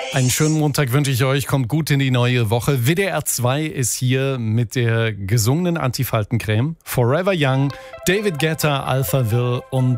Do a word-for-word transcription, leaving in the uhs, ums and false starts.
Einen schönen Montag wünsche ich euch, kommt gut in die neue Woche. W D R zwei ist hier mit der gesungenen Antifaltencreme. Forever Young, David Guetta, Alphaville und